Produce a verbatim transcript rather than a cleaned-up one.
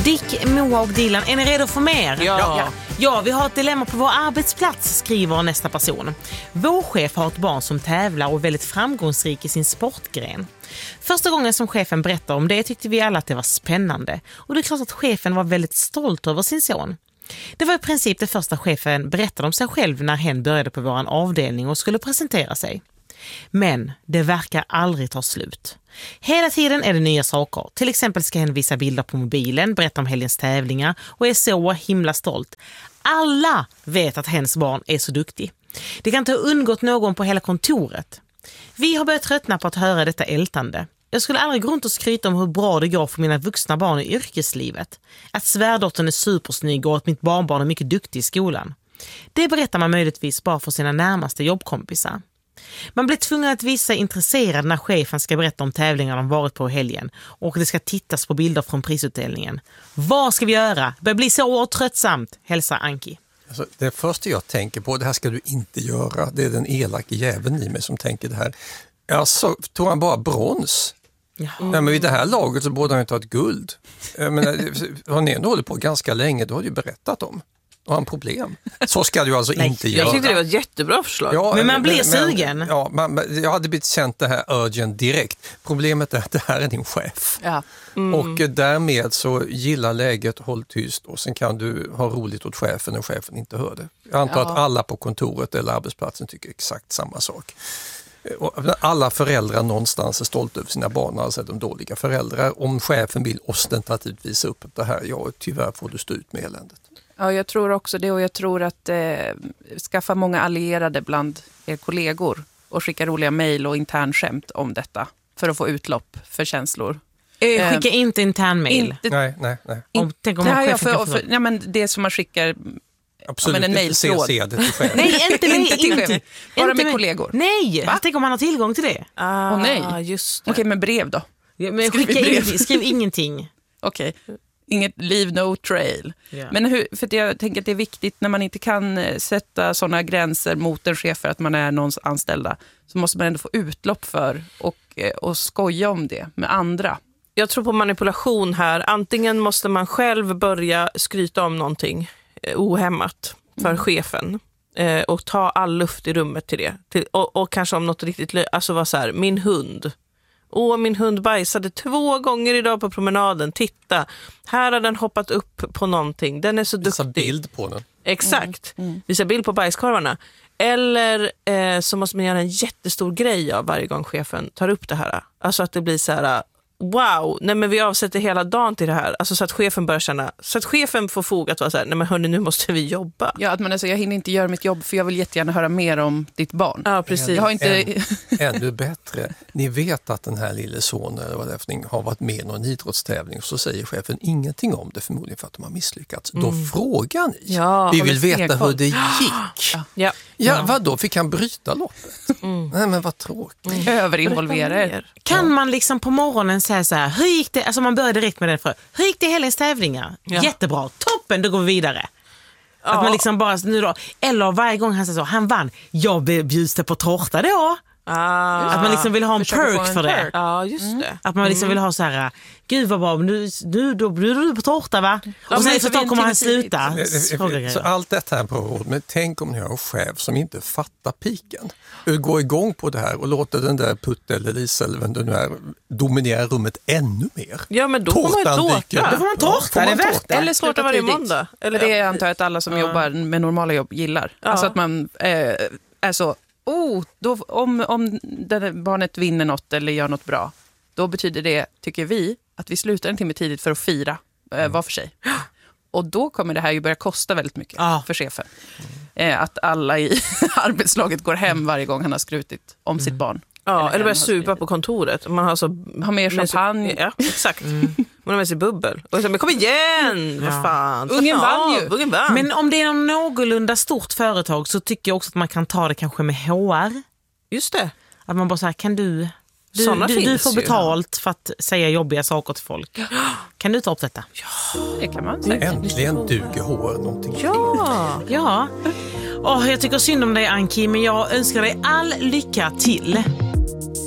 Dick, Moa och Dilan, är ni redo för mer? Ja. ja. Ja, vi har ett dilemma på vår arbetsplats, skriver nästa person. Vår chef har ett barn som tävlar och är väldigt framgångsrik i sin sportgren. Första gången som chefen berättade om det tyckte vi alla att det var spännande. Och det är klart att chefen var väldigt stolt över sin son. Det var i princip det första chefen berättade om sig själv när hen började på vår avdelning och skulle presentera sig. Men det verkar aldrig ta slut. Hela tiden är det nya saker. Till exempel ska hen visa bilder på mobilen, berätta om helgens tävlingar och är så himla stolt. Alla vet att hens barn är så duktig. Det kan inte ha undgått någon på hela kontoret. Vi har börjat tröttna på att höra detta ältande. Jag skulle aldrig gå runt och skryta om hur bra det går för mina vuxna barn i yrkeslivet. Att svärdottern är supersnygg och att mitt barnbarn är mycket duktig i skolan. Det berättar man möjligtvis bara för sina närmaste jobbkompisar. Man blir tvungen att visa intresserad när chefen ska berätta om tävlingar de varit på helgen och det ska tittas på bilder från prisutdelningen. Vad ska vi göra? Det börjar bli så tröttsamt, hälsar Anki. Alltså, det första jag tänker på, det här ska du inte göra. Det är den elaka jäveln i mig som tänker det här. Alltså, tog han bara brons? Ja. Nej, men vid det här laget så borde han ju ta ett guld. Jag menar, har ni ändå hållit på ganska länge, då har du ju berättat om. Och han problem. Så ska du alltså Nej, inte jag göra. Jag tyckte det var ett jättebra förslag. Ja, men man blir men, sugen. Men, ja, man, jag hade blivit känt det här urgent direkt. Problemet är att det här är din chef. Ja. Mm. Och därmed så gillar läget, håll tyst och sen kan du ha roligt åt chefen och chefen inte hör det. Jag antar ja. att alla på kontoret eller arbetsplatsen tycker exakt samma sak. Alla föräldrar någonstans är stolta över sina barn, alltså de dåliga föräldrar. Om chefen vill ostentativt visa upp det här, ja tyvärr får du stå ut med eländet. Ja, jag tror också det och jag tror att eh, skaffa många allierade bland er kollegor och skicka roliga mejl och internskämt om detta för att få utlopp för känslor. Eh, skicka eh, inte internmejl. Nej, nej, nej. Om, tänk om man nej, för, för, för, ja, men det som man skickar. Absolut, ja, en inte se, se det till chefen. Nej, inte, inte till chefen. Bara inte med kollegor. Nej, Va? tänk om man har tillgång till det. Ah, oh, nej, just det. Okej, men brev då? Ja, men skicka in, skriv ingenting. Okej. Inget leave no trail. Yeah. Men hur, för jag tänker att det är viktigt när man inte kan sätta sådana gränser mot en chef för att man är någons anställda, så måste man ändå få utlopp för och, och skoja om det med andra. Jag tror på manipulation här. Antingen måste man själv börja skryta om någonting ohämmat för mm. chefen eh, och ta all luft i rummet till det. Till, och, och kanske om något riktigt, alltså vad så här, min hund. Åh, min hund bajsade två gånger idag på promenaden. Titta, här har den hoppat upp på någonting. Den är så duktig. Visa bild på den. Exakt. Mm. Mm. Visa bild på bajskorvarna. Eller eh, så måste man göra en jättestor grej av varje gång chefen tar upp det här. Alltså att det blir så här, wow, nej men vi avsätter hela dagen till det här. Alltså så att chefen börjar känna, så att chefen får fog att vara så här, nej men hörni, nu måste vi jobba. Ja, att man är så, jag hinner inte göra mitt jobb för jag vill jättegärna höra mer om ditt barn. Ja, precis. Jag har inte... Än, ännu bättre. Ni vet att den här lille sonen eller vad det är, har varit med i någon idrottstävling och så säger chefen ingenting om det, förmodligen för att de har misslyckats. Mm. Då frågar ni. Ja, vi vill veta hur det gick. Ja, ja. ja vadå? Fick han bryta loppet? Mm. Nej, men vad tråkigt. Mm. Överinvolvera. Kan man liksom på morgonen säga så här, hur gick det? Alltså man börjar direkt med den för. Hur gick det i helgens tävlingar? Ja. Jättebra, toppen, då går vi vidare. Ja. Att man liksom bara, nu då, eller varje gång han säger så, han vann, jag bjuds det på tårta då. Ah, att man liksom vill ha en perk en för det. Ja, just mm. det. Att man liksom vill ha så här, gud vad bra, nu, nu då bjuder du på tårta va? Ja, och sen så då kommer han sluta. Så allt detta här på råd, men tänk om ni har en chef som inte fattar piken. Går igång på det här och låter den där Putte eller Lisa eller vem det nu är dominera rummet ännu mer. Ja, men då får man tårta. Då får man tårta, det är värt det. Eller tårta varje måndag. Eller det är antar jag att alla som ja. jobbar med normala jobb gillar. Ja. Alltså att man eh, är så, oh, då, om, om barnet vinner något eller gör något bra, då betyder det, tycker vi, att vi slutar en timme tidigt för att fira eh, mm. var för sig. Och då kommer det här ju börja kosta väldigt mycket ja. för chefen. Eh, att alla i arbetslaget går hem varje gång han har skrutit om mm. sitt barn. Ja, eller, eller börja supa på kontoret. Man har så har med champagne. Ja, exakt. Mm. Man har med sig bubbel. Och så, men kom igen! Ja. Vad fan? Ungen vann ju. Ungen vann. Men om det är någon någorlunda stort företag så tycker jag också att man kan ta det kanske med H R. Just det. Att man bara säger, kan du... Du, du, du får betalt ju. för att säga jobbiga saker till folk. Kan du ta upp detta? Ja, det kan man säga. Äntligen duger H R någonting. Ja, ja. Oh, jag tycker synd om dig Anki, men jag önskar dig all lycka till.